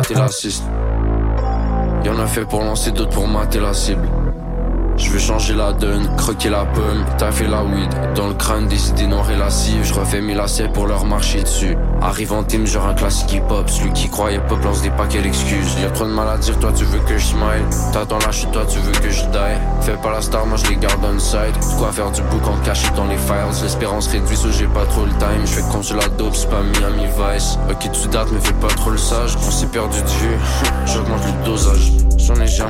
mater l'assist. Y'en a fait pour lancer, d'autres pour mater la cible. Je veux changer la donne, croquer la pomme, taffer la weed. Dans le crâne des idées non relatives, je refais 1000 assiettes pour leur marcher dessus. Arrive en team genre un classique hip-hop, celui qui croyait pop lance des paquets d'excuses. Y'a trop de mal à dire, toi tu veux que je smile. T'attends la chute, toi tu veux que je die. Fais pas la star, moi je les garde on side. De quoi faire du boucan caché dans les files. L'espérance réduite, so j'ai pas trop le time. Je fais consul la dope, c'est pas Miami Vice. Ok tu dates mais fais pas trop le sage, on s'est perdu de vue. J'augmente le dosage, j'en ai jamais